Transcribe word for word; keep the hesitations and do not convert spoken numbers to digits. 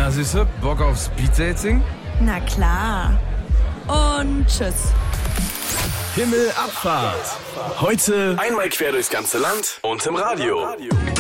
Na süße, Bock auf Speeddating? Na klar. Und tschüss. Himmelabfahrt. Heute einmal quer durchs ganze Land und im Radio.